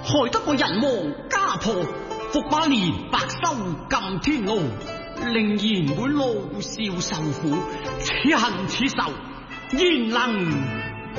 害得我人亡家破，伏把年白收禁天牢，令賢會老少受苦，此恨此仇，焉能